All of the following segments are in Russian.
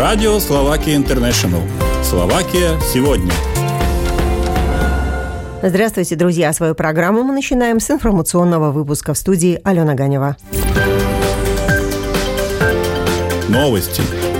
Радио Словакия Интернешнл. Словакия сегодня. Здравствуйте, друзья! Свою программу мы начинаем с информационного выпуска. В студии Алена Ганева. Новости.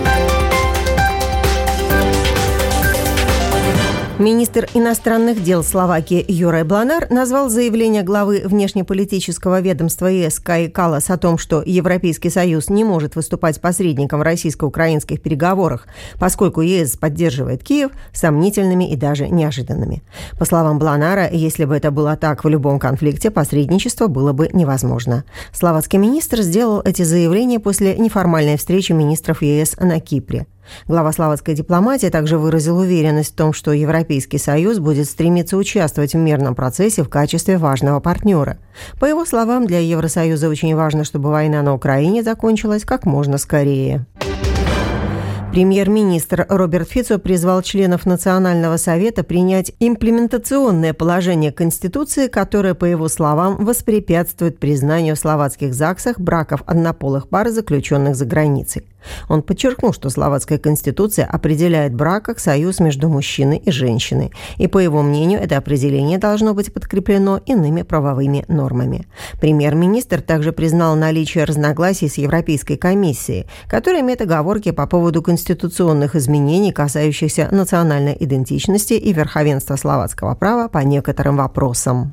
Министр иностранных дел Словакии Юрай Бланар назвал заявление главы внешнеполитического ведомства ЕС Каи Каллас о том, что Европейский Союз не может выступать посредником в российско-украинских переговорах, поскольку ЕС поддерживает Киев, сомнительными и даже неожиданными. По словам Бланара, если бы это было так в любом конфликте, посредничество было бы невозможно. Словацкий министр сделал эти заявления после неформальной встречи министров ЕС на Кипре. Глава словацкой дипломатии также выразил уверенность в том, что Европейский Союз будет стремиться участвовать в мирном процессе в качестве важного партнера. По его словам, для Евросоюза очень важно, чтобы война на Украине закончилась как можно скорее. Премьер-министр Роберт Фицо призвал членов Национального совета принять имплементационное положение Конституции, которое, по его словам, воспрепятствует признанию в словацких ЗАГСах браков однополых пар, заключенных за границей. Он подчеркнул, что словацкая конституция определяет брак как союз между мужчиной и женщиной, и, по его мнению, это определение должно быть подкреплено иными правовыми нормами. Премьер-министр также признал наличие разногласий с Европейской комиссией, которая имеет оговорки по поводу конституционных изменений, касающихся национальной идентичности и верховенства словацкого права по некоторым вопросам.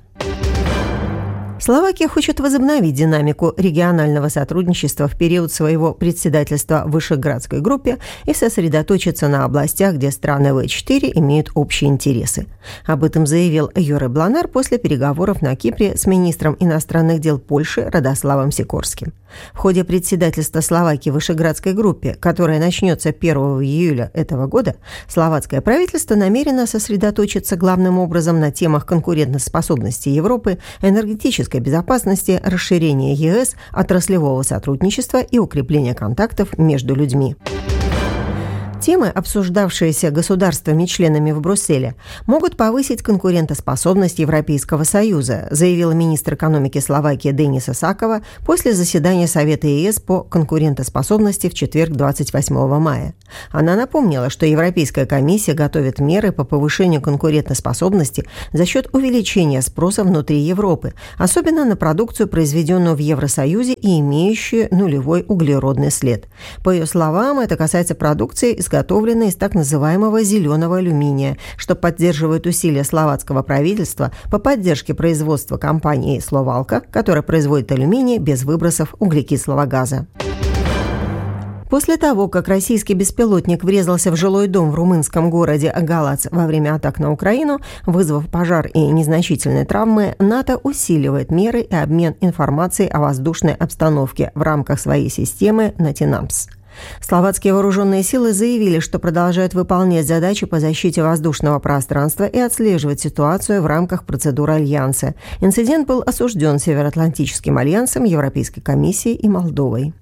Словакия хочет возобновить динамику регионального сотрудничества в период своего председательства в Вышеградской группе и сосредоточиться на областях, где страны В4 имеют общие интересы. Об этом заявил Юрай Бланар после переговоров на Кипре с министром иностранных дел Польши Радославом Сикорским. В ходе председательства Словакии в Вышеградской группе, которая начнется 1 июля этого года, словацкое правительство намерено сосредоточиться главным образом на темах конкурентоспособности Европы, энергетической безопасности, расширения ЕС, отраслевого сотрудничества и укрепления контактов между людьми. Темы, обсуждавшиеся государствами-членами в Брюсселе, могут повысить конкурентоспособность Европейского Союза, заявил министр экономики Словакии Денис Исакова после заседания Совета ЕС по конкурентоспособности в четверг, 28 мая. Она напомнила, что Европейская комиссия готовит меры по повышению конкурентоспособности за счет увеличения спроса внутри Европы, особенно на продукцию, произведенную в Евросоюзе и имеющую нулевой углеродный след. По ее словам, это касается продукции, изготовленной из так называемого зеленого алюминия, что поддерживает усилия словацкого правительства по поддержке производства компании «Словалка», которая производит алюминий без выбросов углекислого газа. После того, как российский беспилотник врезался в жилой дом в румынском городе Галац во время атак на Украину, вызвав пожар и незначительные травмы, НАТО усиливает меры и обмен информацией о воздушной обстановке в рамках своей системы NATINAMS. Словацкие вооруженные силы заявили, что продолжают выполнять задачи по защите воздушного пространства и отслеживать ситуацию в рамках процедуры Альянса. Инцидент был осужден Североатлантическим альянсом, Европейской комиссией и Молдовой.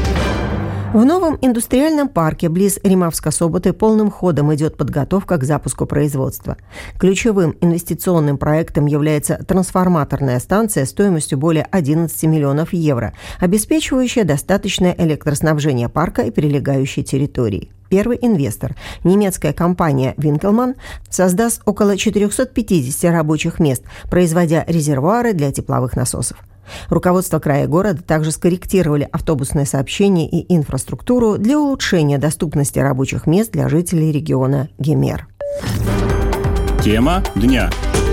В новом индустриальном парке близ Римавска-Соботы полным ходом идет подготовка к запуску производства. Ключевым инвестиционным проектом является трансформаторная станция стоимостью более 11 миллионов евро, обеспечивающая достаточное электроснабжение парка и прилегающей территории. Первый инвестор, немецкая компания Winkelmann, создаст около 450 рабочих мест, производя резервуары для тепловых насосов. Руководство края города также скорректировали автобусное сообщение и инфраструктуру для улучшения доступности рабочих мест для жителей региона Гемер. Тема дня.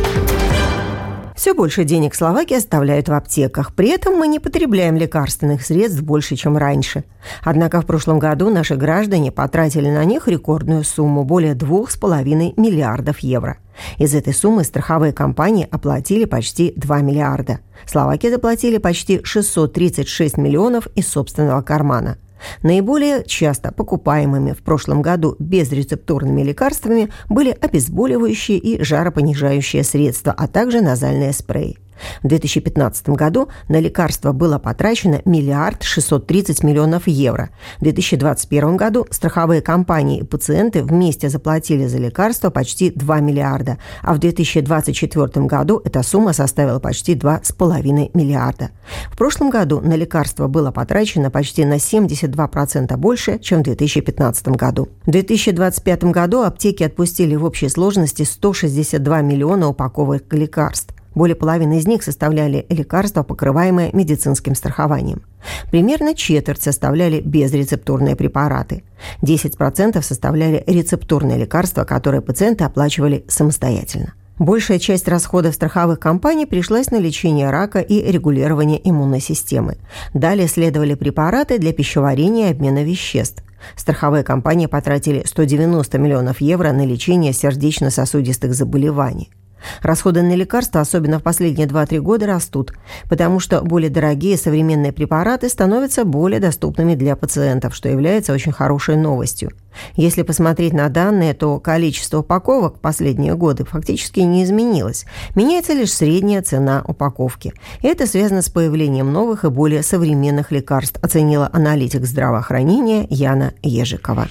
Все больше денег Словакии оставляют в аптеках. При этом мы не потребляем лекарственных средств больше, чем раньше. Однако в прошлом году наши граждане потратили на них рекордную сумму – более 2,5 миллиардов евро. Из этой суммы страховые компании оплатили почти 2 миллиарда. Словаки заплатили почти 636 миллионов из собственного кармана. Наиболее часто покупаемыми в прошлом году безрецептурными лекарствами были обезболивающие и жаропонижающие средства, а также назальные спреи. В 2015 году на лекарства было потрачено 1 630 000 000 евро. В 2021 году страховые компании и пациенты вместе заплатили за лекарства почти 2 миллиарда, а в 2024 году эта сумма составила почти 2,5 миллиарда. В прошлом году на лекарства было потрачено почти на 72% больше, чем в 2015 году. В 2025 году аптеки отпустили в общей сложности 162 миллиона упаковок лекарств. Более половины из них составляли лекарства, покрываемые медицинским страхованием. Примерно четверть составляли безрецептурные препараты. 10% составляли рецептурные лекарства, которые пациенты оплачивали самостоятельно. Большая часть расходов страховых компаний пришлась на лечение рака и регулирование иммунной системы. Далее следовали препараты для пищеварения и обмена веществ. Страховые компании потратили 190 миллионов евро на лечение сердечно-сосудистых заболеваний. Расходы на лекарства, особенно в последние 2-3 года, растут, потому что более дорогие современные препараты становятся более доступными для пациентов, что является очень хорошей новостью. Если посмотреть на данные, то количество упаковок в последние годы фактически не изменилось. Меняется лишь средняя цена упаковки. И это связано с появлением новых и более современных лекарств, оценила аналитик здравоохранения Яна Ежикова.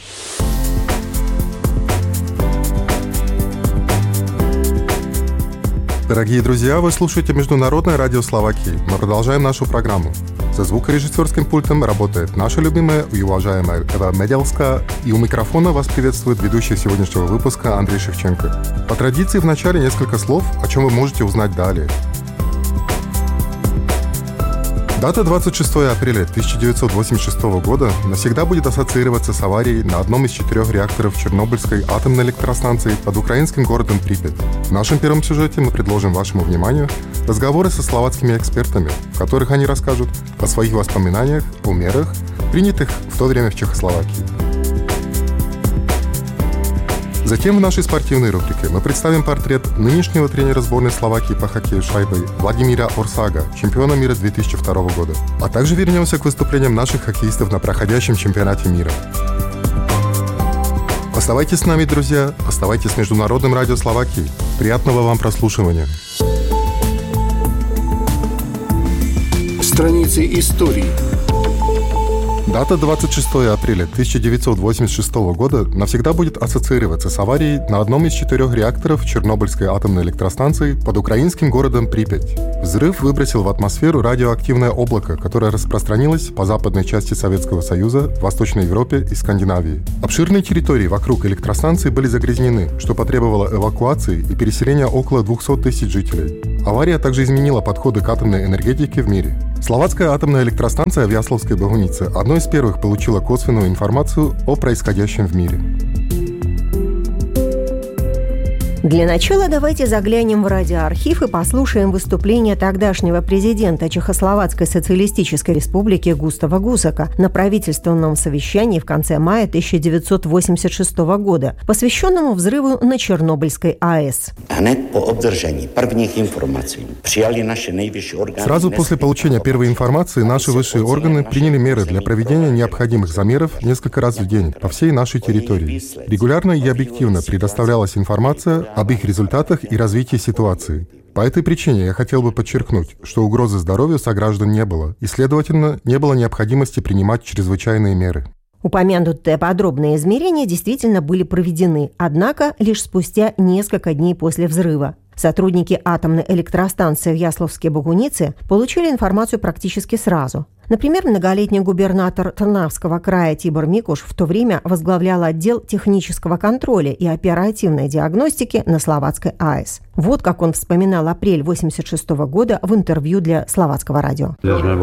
Дорогие друзья, вы слушаете Международное радио Словакии. Мы продолжаем нашу программу. За звукорежиссерским пультом работает наша любимая и уважаемая Эва Меделска, и у микрофона вас приветствует ведущий сегодняшнего выпуска Андрей Шевченко. По традиции в начале несколько слов, о чем вы можете узнать далее. Дата 26 апреля 1986 года навсегда будет ассоциироваться с аварией на одном из 4 реакторов Чернобыльской атомной электростанции под украинским городом Припять. В нашем первом сюжете мы предложим вашему вниманию разговоры со словацкими экспертами, в которых они расскажут о своих воспоминаниях, о мерах, принятых в то время в Чехословакии. Затем в нашей спортивной рубрике мы представим портрет нынешнего тренера сборной Словакии по хоккею с шайбой Владимира Орсага, чемпиона мира 2002 года. А также вернемся к выступлениям наших хоккеистов на проходящем чемпионате мира. Оставайтесь с нами, друзья, оставайтесь с Международным радио Словакии. Приятного вам прослушивания. Страницы истории. Дата 26 апреля 1986 года навсегда будет ассоциироваться с аварией на одном из 4 реакторов Чернобыльской атомной электростанции под украинским городом Припять. Взрыв выбросил в атмосферу радиоактивное облако, которое распространилось по западной части Советского Союза, Восточной Европе и Скандинавии. Обширные территории вокруг электростанции были загрязнены, что потребовало эвакуации и переселения около 200 тысяч жителей. Авария также изменила подходы к атомной энергетике в мире. Словацкая атомная электростанция в Ясловской Богунице одной из первых получила косвенную информацию о происходящем в мире. Для начала давайте заглянем в радиоархив и послушаем выступление тогдашнего президента Чехословацкой социалистической республики Густава Гусака на правительственном совещании в конце мая 1986 года, посвященному взрыву на Чернобыльской АЭС. Сразу после получения первой информации наши высшие органы приняли меры для проведения необходимых замеров несколько раз в день по всей нашей территории. Регулярно и объективно предоставлялась информация об их результатах и развитии ситуации. По этой причине я хотел бы подчеркнуть, что угрозы здоровью сограждан не было, и, следовательно, не было необходимости принимать чрезвычайные меры. Упомянутые подробные измерения действительно были проведены, однако лишь спустя несколько дней после взрыва. Сотрудники атомной электростанции в Ясловской Богунице получили информацию практически сразу. Например, многолетний губернатор Трнавского края Тибор Микуш в то время возглавлял отдел технического контроля и оперативной диагностики на Словацкой АЭС. Вот как он вспоминал апрель 1986 года в интервью для Словацкого радио. Мы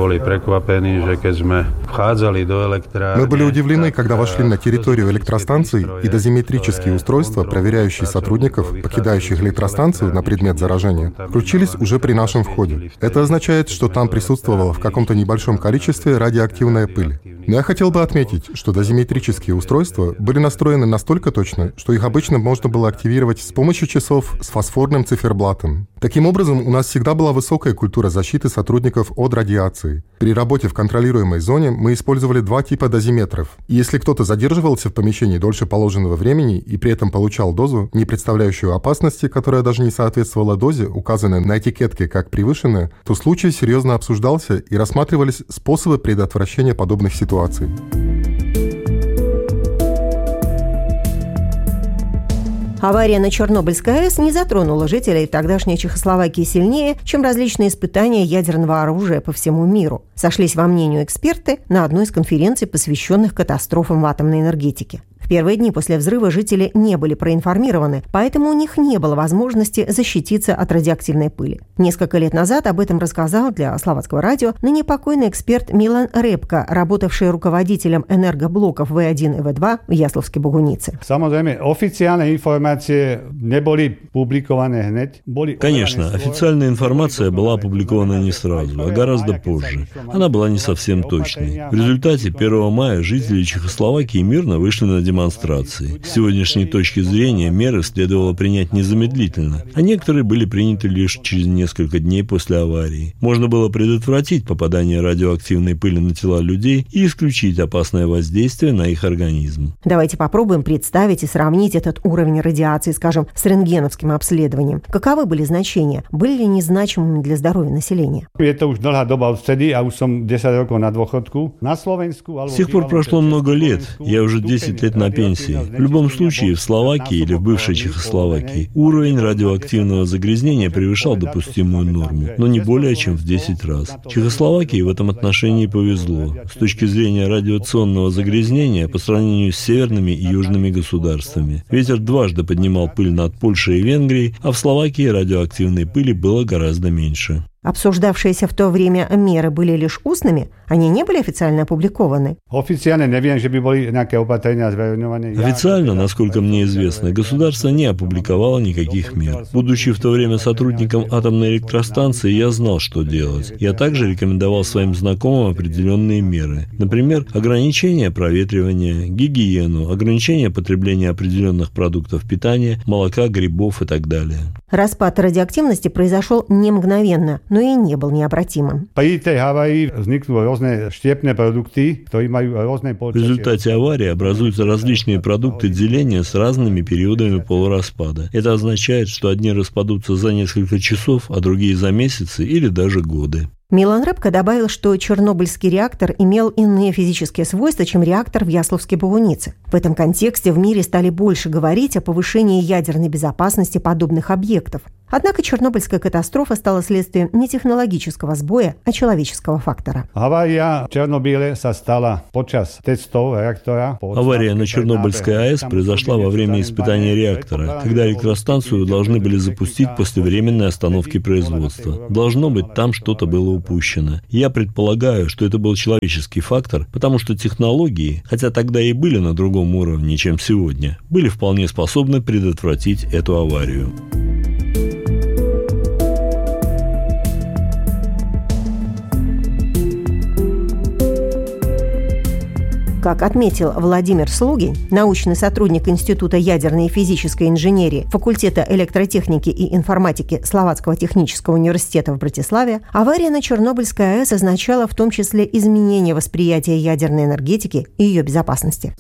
были удивлены, когда вошли на территорию электростанции, и дозиметрические устройства, проверяющие сотрудников, покидающих электростанцию на предмет заражения, включились уже при нашем входе. Это означает, что там присутствовала в каком-то небольшом количестве радиоактивная пыль. Но я хотел бы отметить, что дозиметрические устройства были настроены настолько точно, что их обычно можно было активировать с помощью часов с фосфорным циферблатом. Таким образом, у нас всегда была высокая культура защиты сотрудников от радиации. При работе в контролируемой зоне мы использовали два типа дозиметров. И если кто-то задерживался в помещении дольше положенного времени и при этом получал дозу, не представляющую опасности, которая даже не соответствовала дозе, указанной на этикетке как превышенная, то случай серьезно обсуждался и рассматривались способы предотвращения подобных ситуаций. Авария на Чернобыльской АЭС не затронула жителей тогдашней Чехословакии сильнее, чем различные испытания ядерного оружия по всему миру. Сошлись во мнении эксперты на одной из конференций, посвященных катастрофам в атомной энергетике. В первые дни после взрыва жители не были проинформированы, поэтому у них не было возможности защититься от радиоактивной пыли. Несколько лет назад об этом рассказал для Словацкого радио ныне покойный эксперт Милан Репка, работавший руководителем энергоблоков В1 и В2 в Ясловской Богунице. Конечно, официальная информация была опубликована не сразу, а гораздо позже. Она была не совсем точной. В результате 1 мая жители Чехословакии мирно вышли на демонстрации. С сегодняшней точки зрения меры следовало принять незамедлительно, а некоторые были приняты лишь через несколько дней после аварии. Можно было предотвратить попадание радиоактивной пыли на тела людей и исключить опасное воздействие на их организм. Давайте попробуем представить и сравнить этот уровень радиации, скажем, с рентгеновским обследованием. Каковы были значения? Были ли незначимыми для здоровья населения? С тех пор прошло много лет. Я уже 10 лет на пенсии. В любом случае, в Словакии или в бывшей Чехословакии уровень радиоактивного загрязнения превышал допустимую норму, но не более чем в 10 раз. Чехословакии в этом отношении повезло. С точки зрения радиационного загрязнения по сравнению с северными и южными государствами. Ветер дважды поднимал пыль над Польшей и Венгрией, а в Словакии радиоактивной пыли было гораздо меньше. Обсуждавшиеся в то время меры были лишь устными? Они не были официально опубликованы? Официально, насколько мне известно, государство не опубликовало никаких мер. Будучи в то время сотрудником атомной электростанции, я знал, что делать. Я также рекомендовал своим знакомым определенные меры. Например, ограничение проветривания, гигиену, ограничение потребления определенных продуктов питания, молока, грибов и так далее. Распад радиоактивности произошел не мгновенно, но и не был необратимым. В результате аварии образуются различные продукты деления с разными периодами полураспада. Это означает, что одни распадутся за несколько часов, а другие за месяцы или даже годы. Милан Репка добавил, что чернобыльский реактор имел иные физические свойства, чем реактор в Ясловской Богунице. В этом контексте в мире стали больше говорить о повышении ядерной безопасности подобных объектов. Однако Чернобыльская катастрофа стала следствием не технологического сбоя, а человеческого фактора. Авария на Чернобыльской АЭС произошла во время испытания реактора, когда электростанцию должны были запустить после временной остановки производства. Должно быть, там что-то было упущено. Я предполагаю, что это был человеческий фактор, потому что технологии, хотя тогда и были на другом уровне, чем сегодня, были вполне способны предотвратить эту аварию. Как отметил Владимир Слугин, научный сотрудник Института ядерной и физической инженерии факультета электротехники и информатики Словацкого технического университета в Братиславе, авария на Чернобыльской АЭС означала в том числе изменение восприятия ядерной энергетики и ее безопасности.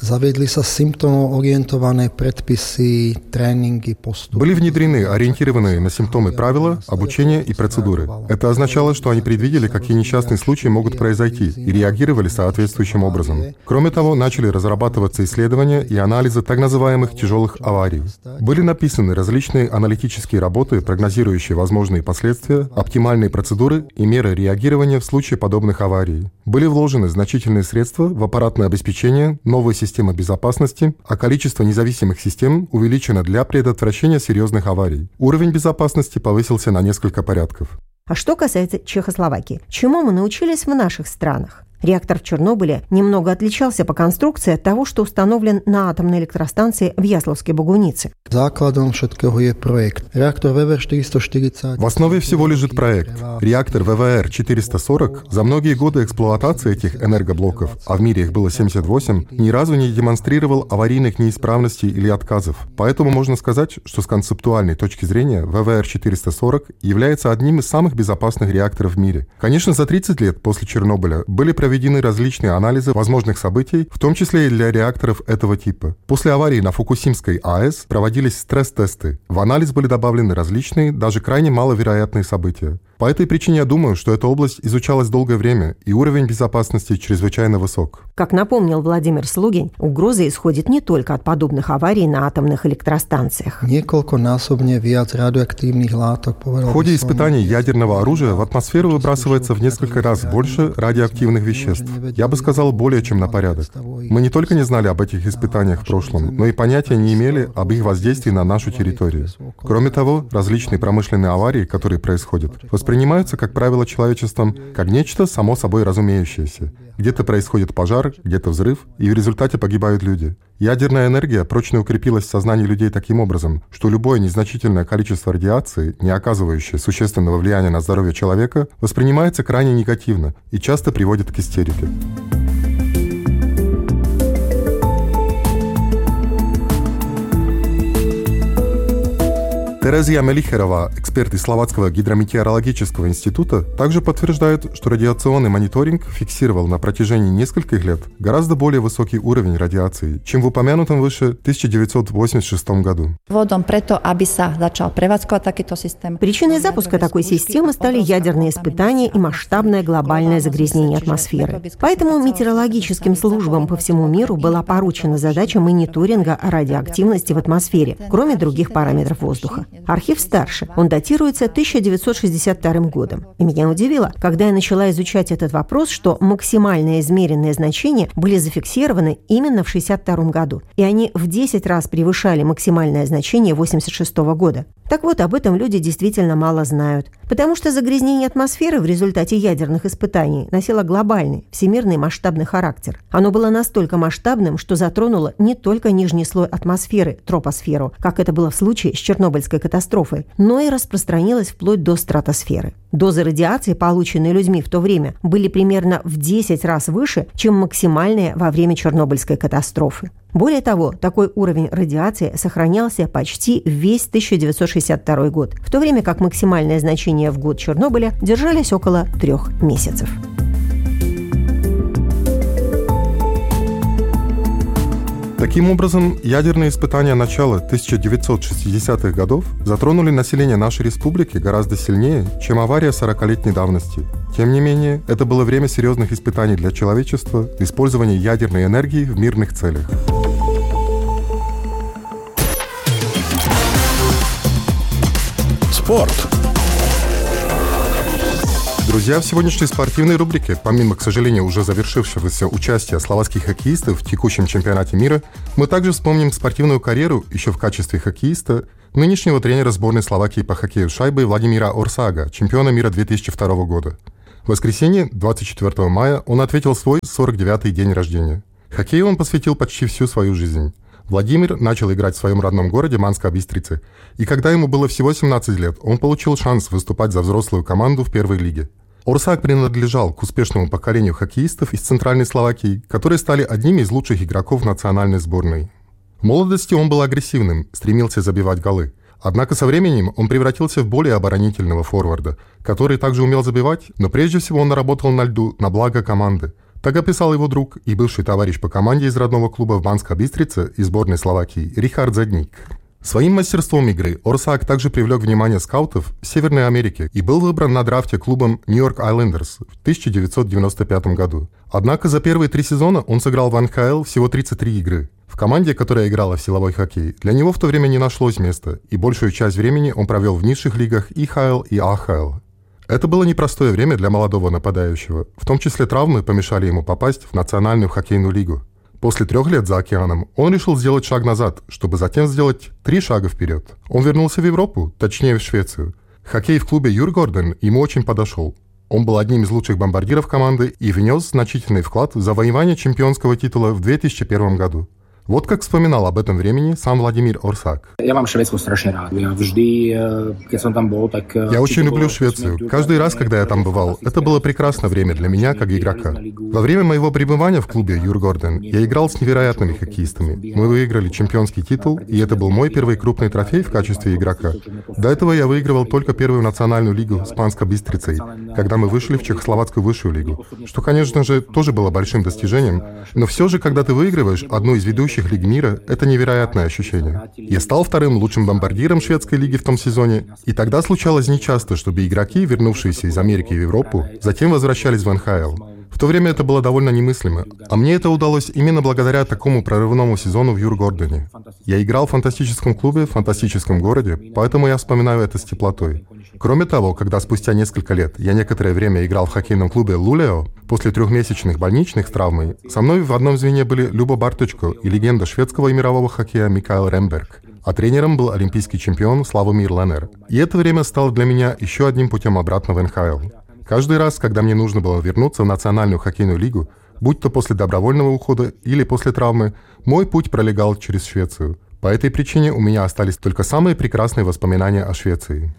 Были внедрены ориентированные на симптомы правила, обучения и процедуры. Это означало, что они предвидели, какие несчастные случаи могут произойти, и реагировали соответствующим образом. Кроме того, начали разрабатываться исследования и анализы так называемых тяжелых аварий. Были написаны различные аналитические работы, прогнозирующие возможные последствия, оптимальные процедуры и меры реагирования в случае подобных аварий. Были вложены значительные средства в аппаратное обеспечение, новые системы безопасности, а количество независимых систем увеличено для предотвращения серьезных аварий. Уровень безопасности повысился на несколько порядков. А что касается Чехословакии, чему мы научились в наших странах? Реактор в Чернобыле немного отличался по конструкции от того, что установлен на атомной электростанции в Ясловской Богунице. В основе всего лежит проект. Реактор ВВР-440 за многие годы эксплуатации этих энергоблоков, а в мире их было 78, ни разу не демонстрировал аварийных неисправностей или отказов. Поэтому можно сказать, что с концептуальной точки зрения ВВР-440 является одним из самых безопасных реакторов в мире. Конечно, за 30 лет после Чернобыля были проведены различные анализы возможных событий, в том числе и для реакторов этого типа. После аварии на Фукусимской АЭС проводились стресс-тесты. В анализ были добавлены различные, даже крайне маловероятные события. По этой причине я думаю, что эта область изучалась долгое время, и уровень безопасности чрезвычайно высок. Как напомнил Владимир Слугин, угроза исходит не только от подобных аварий на атомных электростанциях. В ходе испытаний ядерного оружия в атмосферу выбрасывается в несколько раз больше радиоактивных веществ. Я бы сказал, более чем на порядок. Мы не только не знали об этих испытаниях в прошлом, но и понятия не имели об их воздействии на нашу территорию. Кроме того, различные промышленные аварии, которые происходят, воспринимаются, как правило, человечеством как нечто само собой разумеющееся. Где-то происходит пожар, где-то взрыв, и в результате погибают люди. Ядерная энергия прочно укрепилась в сознании людей таким образом, что любое незначительное количество радиации, не оказывающее существенного влияния на здоровье человека, воспринимается крайне негативно и часто приводит к истерике. Терезия Мелихерова, эксперт из Словацкого гидрометеорологического института, также подтверждает, что радиационный мониторинг фиксировал на протяжении нескольких лет гораздо более высокий уровень радиации, чем в упомянутом выше 1986 году. Причиной запуска такой системы стали ядерные испытания и масштабное глобальное загрязнение атмосферы. Поэтому метеорологическим службам по всему миру была поручена задача мониторинга радиоактивности в атмосфере, кроме других параметров воздуха. Архив старше, он датируется 1962 годом. И меня удивило, когда я начала изучать этот вопрос, что максимальные измеренные значения были зафиксированы именно в 1962 году. И они в 10 раз превышали максимальное значение 1986 года. Так вот, об этом люди действительно мало знают. Потому что загрязнение атмосферы в результате ядерных испытаний носило глобальный, всемирный масштабный характер. Оно было настолько масштабным, что затронуло не только нижний слой атмосферы, тропосферу, как это было в случае с Чернобыльской катастрофой, но и распространилось вплоть до стратосферы. Дозы радиации, полученные людьми в то время, были примерно в 10 раз выше, чем максимальные во время Чернобыльской катастрофы. Более того, такой уровень радиации сохранялся почти весь 1962 год, в то время как максимальное значение в год Чернобыля держались около 3 месяцев. Таким образом, ядерные испытания начала 1960-х годов затронули население нашей республики гораздо сильнее, чем авария 40-летней давности. Тем не менее, это было время серьезных испытаний для человечества, использования ядерной энергии в мирных целях. Спорт. Друзья, в сегодняшней спортивной рубрике, помимо, к сожалению, уже завершившегося участия словацких хоккеистов в текущем чемпионате мира, мы также вспомним спортивную карьеру еще в качестве хоккеиста нынешнего тренера сборной Словакии по хоккею с шайбой Владимира Орсага, чемпиона мира 2002 года. В воскресенье, 24 мая, он ответил свой 49-й день рождения. Хоккею он посвятил почти всю свою жизнь. Владимир начал играть в своем родном городе Банская Быстрица, и когда ему было всего 17 лет, он получил шанс выступать за взрослую команду в первой лиге. Орсаг принадлежал к успешному поколению хоккеистов из Центральной Словакии, которые стали одними из лучших игроков национальной сборной. В молодости он был агрессивным, стремился забивать голы. Однако со временем он превратился в более оборонительного форварда, который также умел забивать, но прежде всего он работал на льду на благо команды. Так описал его друг и бывший товарищ по команде из родного клуба в Банской Быстрице и сборной Словакии Рихард Зедник. Своим мастерством игры Орсаг также привлек внимание скаутов в Северной Америке и был выбран на драфте клубом Нью-Йорк Айлендерс в 1995 году. Однако за первые 3 сезона он сыграл в НХЛ всего 33 игры. В команде, которая играла в силовой хоккей, для него в то время не нашлось места, и большую часть времени он провел в низших лигах ИХЛ и АХЛ. Это было непростое время для молодого нападающего, в том числе травмы помешали ему попасть в Национальную хоккейную лигу. После 3 лет за океаном он решил сделать шаг назад, чтобы затем сделать 3 шага вперед. Он вернулся в Европу, точнее в Швецию. Хоккей в клубе Юргорден ему очень подошел. Он был одним из лучших бомбардиров команды и внес значительный вклад в завоевание чемпионского титула в 2001 году. Вот как вспоминал об этом времени сам Владимир Орсак. Я очень люблю Швецию. Каждый раз, когда я там бывал, это было прекрасное время для меня, как игрока. Во время моего пребывания в клубе Djurgården я играл с невероятными хоккеистами. Мы выиграли чемпионский титул, и это был мой первый крупный трофей в качестве игрока. До этого я выигрывал только первую национальную лигу с Банской Бистрицей, когда мы вышли в Чехословацкую высшую лигу, что, конечно же, тоже было большим достижением, но все же, когда ты выигрываешь одну из ведущих лиг мира, это невероятное ощущение. Я стал вторым лучшим бомбардиром шведской лиги в том сезоне, и тогда случалось нечасто, чтобы игроки, вернувшиеся из Америки в Европу, затем возвращались в НХЛ. В то время это было довольно немыслимо, а мне это удалось именно благодаря такому прорывному сезону в Djurgårdene. Я играл в фантастическом клубе, в фантастическом городе, поэтому я вспоминаю это с теплотой. Кроме того, когда спустя несколько лет я некоторое время играл в хоккейном клубе Luleå, после 3-месячных больничных с травмой, со мной в одном звене были Любо Барточко и легенда шведского и мирового хоккея Микаэл Ремберг, а тренером был олимпийский чемпион Славомир Ленер. И это время стало для меня еще одним путем обратно в НХЛ. Каждый раз, когда мне нужно было вернуться в Национальную хоккейную лигу, будь то после добровольного ухода или после травмы, мой путь пролегал через Швецию. По этой причине у меня остались только самые прекрасные воспоминания о Швеции.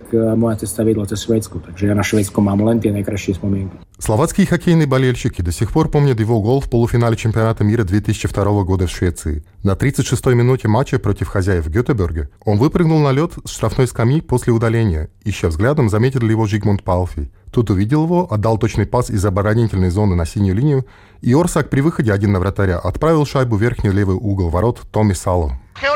Словацкие хоккейные болельщики до сих пор помнят его гол в полуфинале чемпионата мира 2002 года в Швеции. На 36-й минуте матча против хозяев в Гетеборге он выпрыгнул на лед с штрафной скамьи после удаления, ища взглядом, заметил ли его Жигмунд Палфи. Тут увидел его, отдал точный пас из оборонительной зоны на синюю линию, и Орсак при выходе один на вратаря отправил шайбу в верхний левый угол ворот Томи Сало.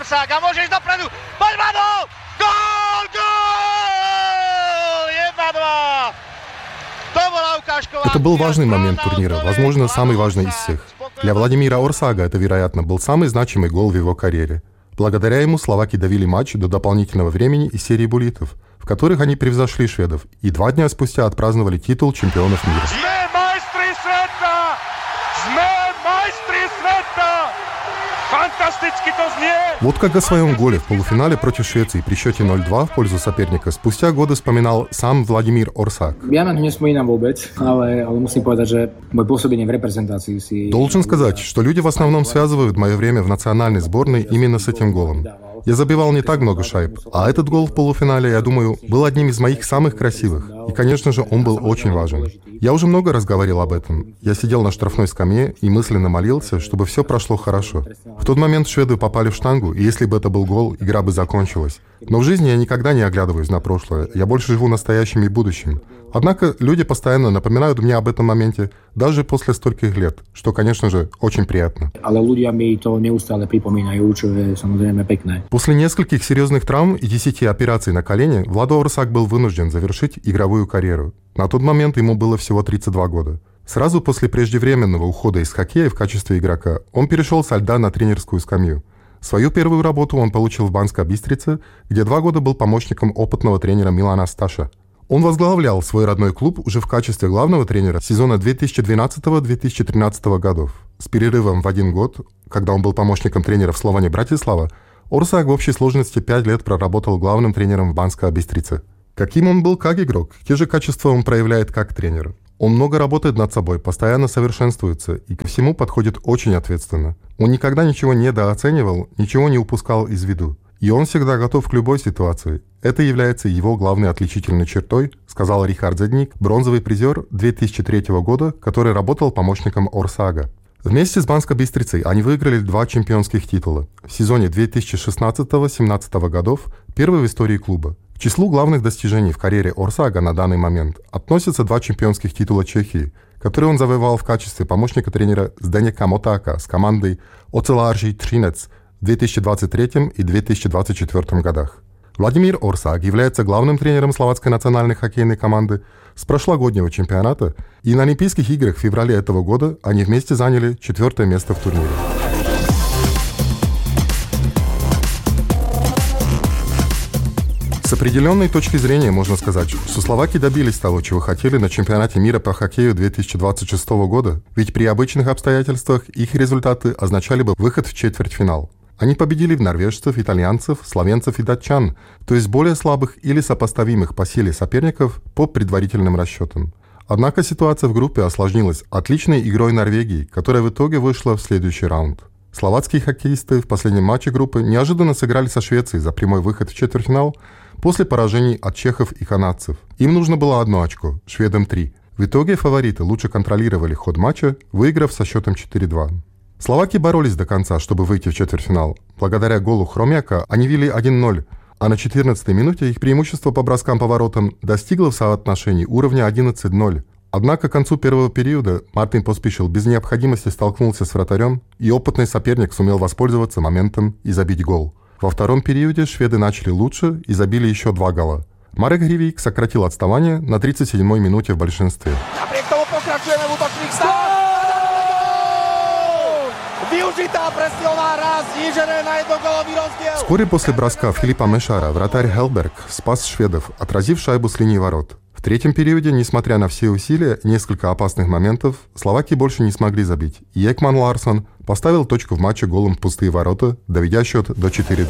Это был важный момент турнира, возможно, самый важный из всех. Для Владимира Орсага это, вероятно, был самый значимый гол в его карьере. Благодаря ему словаки довели матч до дополнительного времени и серии буллитов, в которых они превзошли шведов, и 2 дня спустя отпраздновали титул чемпионов мира. Вот как о своем голе в полуфинале против Швеции при счете 0-2 в пользу соперника спустя годы вспоминал сам Владимир Орсак. Должен сказать, что люди в основном связывают мое время в национальной сборной именно с этим голом. Я забивал не так много шайб, а этот гол в полуфинале, я думаю, был одним из моих самых красивых. И, конечно же, он был очень важен. Я уже много раз говорил об этом. Я сидел на штрафной скамье и мысленно молился, чтобы все прошло хорошо. В тот момент шведы попали в штангу, и если бы это был гол, игра бы закончилась. Но в жизни я никогда не оглядываюсь на прошлое. Я больше живу настоящим и будущим. Однако люди постоянно напоминают мне об этом моменте, даже после стольких лет, что, конечно же, очень приятно. После нескольких серьезных травм и 10 операций на колене Владо Орсак был вынужден завершить игровую карьеру. На тот момент ему было всего 32 года. Сразу после преждевременного ухода из хоккея в качестве игрока он перешел со льда на тренерскую скамью. Свою первую работу он получил в Банской Бистрице, где 2 года был помощником опытного тренера Милана Сташа. Он возглавлял свой родной клуб уже в качестве главного тренера сезона 2012-2013 годов. С перерывом в 1 год, когда он был помощником тренера в Словане Братислава, Орсак в общей сложности 5 лет проработал главным тренером в Банской Бистрице. Каким он был как игрок, те же качества он проявляет как тренер. Он много работает над собой, постоянно совершенствуется и ко всему подходит очень ответственно. Он никогда ничего не недооценивал, ничего не упускал из виду. И он всегда готов к любой ситуации. Это является его главной отличительной чертой, сказал Рихард Зедник, бронзовый призер 2003 года, который работал помощником Орсага. Вместе с Банской Бистрицей они выиграли 2 чемпионских титула. В сезоне 2016-17 годов, первый в истории клуба. К числу главных достижений в карьере Орсага на данный момент относятся 2 чемпионских титула Чехии, которые он завоевал в качестве помощника тренера Зdeneka Motáka с командой Oceláři Třinec в 2023 и 2024 годах. Владимир Орсак является главным тренером словацкой национальной хоккейной команды с прошлогоднего чемпионата, и на Олимпийских играх в феврале этого года они вместе заняли 4-е место в турнире. С определенной точки зрения можно сказать, что словаки добились того, чего хотели на чемпионате мира по хоккею 2026 года, ведь при обычных обстоятельствах их результаты означали бы выход в четвертьфинал. Они победили норвежцев, итальянцев, словенцев и датчан, то есть более слабых или сопоставимых по силе соперников по предварительным расчетам. Однако ситуация в группе осложнилась отличной игрой Норвегии, которая в итоге вышла в следующий раунд. Словацкие хоккеисты в последнем матче группы неожиданно сыграли со Швецией за прямой выход в четвертьфинал после поражений от чехов и канадцев. Им нужно было 1 очко, шведам 3. В итоге фавориты лучше контролировали ход матча, выиграв со счетом 4-2. Словаки боролись до конца, чтобы выйти в четвертьфинал. Благодаря голу Хромяка они вели 1-0, а на 14-й минуте их преимущество по броскам по воротам достигло в соотношении уровня 11-0. Однако к концу первого периода Мартин Поспишил без необходимости столкнулся с вратарем, и опытный соперник сумел воспользоваться моментом и забить гол. Во втором периоде шведы начали лучше и забили еще 2 гола. Марек Гривик сократил отставание на 37-й минуте в большинстве. Вскоре после броска Филиппа Мешара вратарь Хелберг спас шведов, отразив шайбу с линии ворот. В третьем периоде, несмотря на все усилия и несколько опасных моментов, словаки больше не смогли забить, и Экман Ларсон поставил точку в матче голом в пустые ворота, доведя счет до 4-2.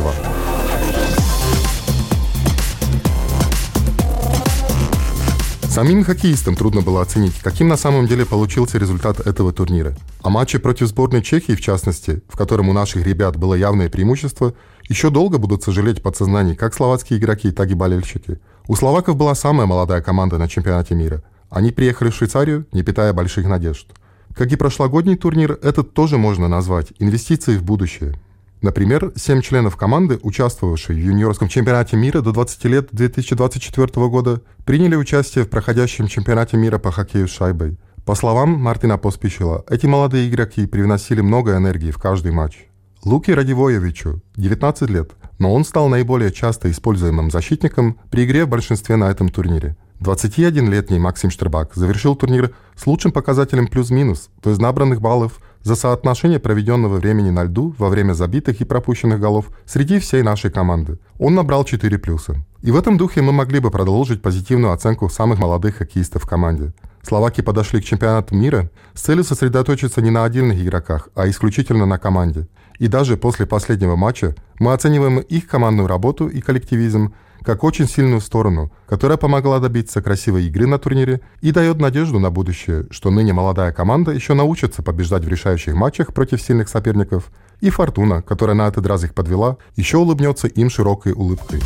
Самим хоккеистам трудно было оценить, каким на самом деле получился результат этого турнира. О матче против сборной Чехии, в частности, в котором у наших ребят было явное преимущество, еще долго будут сожалеть в подсознании как словацкие игроки, так и болельщики. У словаков была самая молодая команда на чемпионате мира. Они приехали в Швейцарию, не питая больших надежд. Как и прошлогодний турнир, этот тоже можно назвать инвестицией в будущее. Например, 7 членов команды, участвовавшие в юниорском чемпионате мира до 20 лет 2024 года, приняли участие в проходящем чемпионате мира по хоккею с шайбой. По словам Мартина Поспишила, эти молодые игроки привносили много энергии в каждый матч. Луки Радивоевичу 19 лет, но он стал наиболее часто используемым защитником при игре в большинстве на этом турнире. 21-летний Максим Штербак завершил турнир с лучшим показателем плюс-минус, то есть набранных баллов за соотношение проведенного времени на льду во время забитых и пропущенных голов среди всей нашей команды. Он набрал 4 плюса. И в этом духе мы могли бы продолжить позитивную оценку самых молодых хоккеистов в команде. Словаки подошли к чемпионату мира с целью сосредоточиться не на отдельных игроках, а исключительно на команде. И даже после последнего матча мы оцениваем их командную работу и коллективизм как очень сильную сторону, которая помогла добиться красивой игры на турнире и дает надежду на будущее, что ныне молодая команда еще научится побеждать в решающих матчах против сильных соперников, и Фортуна, которая на этот раз их подвела, еще улыбнется им широкой улыбкой.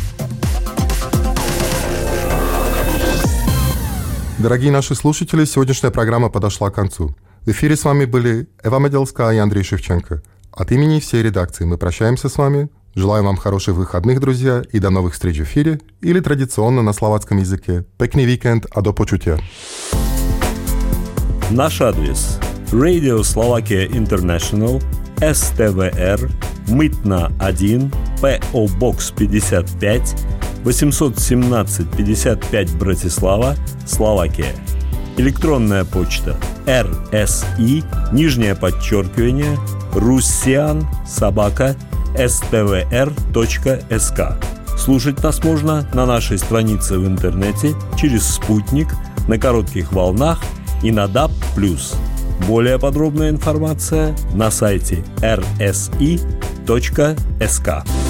Дорогие наши слушатели, сегодняшняя программа подошла к концу. В эфире с вами были Эва Меделская и Андрей Шевченко. От имени всей редакции мы прощаемся с вами. Желаем вам хороших выходных, друзья, и до новых встреч в эфире, или традиционно на словацком языке. Pekný víkend a do počutia. Наш адрес: Radio Slovakia International, СТВР, Мытна 1, ПО Бокс 55, 817 55 Братислава, Словакия. Электронная почта rsi_, russian@stvr.sk. Слушать нас можно на нашей странице в интернете, через спутник, на коротких волнах и на DAB+. Более подробная информация на сайте rsi.sk.